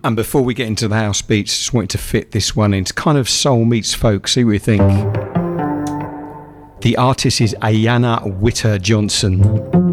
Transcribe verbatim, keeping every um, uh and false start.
And before we get into the house beats, just wanted to fit this one in. It's kind of soul meets folk. See what you think. The artist is Ayana Witter Johnson.